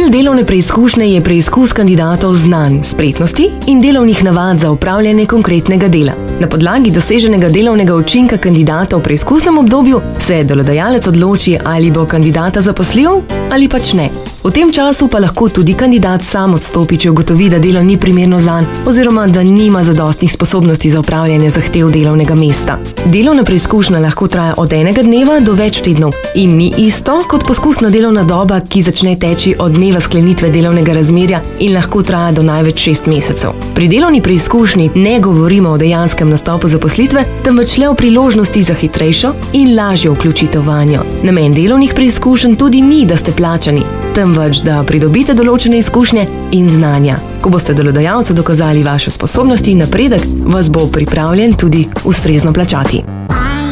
Cilj delovne preizkušnje je preizkus kandidatov znanj, spretnosti in delovnih navad za opravljanje konkretnega dela. Na podlagi doseženega delovnega učinka kandidata v preizkusnem obdobju se delodajalec odloči, ali bo kandidata zaposlil ali pač ne. V tem času pa lahko tudi kandidat sam odstopi, če ugotovi, da delo ni primerno zanj oziroma da nima zadostnih sposobnosti za opravljanje zahtev delovnega mesta. Delovna preizkušnja lahko traja od enega dneva do več tednov in ni isto kot poskusna delovna doba, ki začne teči od dneva sklenitve delovnega razmerja in lahko traja do največ 6 mesecev. Pri delovni preizkušnji ne govorimo o dejanskem nastopu zaposlitve, temveč le o priložnosti za hitrejšo in lažjo vključitev vanjo. Namen delovnih preizkušenj tudi ni, da ste plačani, temveč da pridobite določene izkušnje in znanja. Ko boste delodajalcu dokazali vaše sposobnosti in napredek, vas bo pripravljen tudi ustrezno plačati.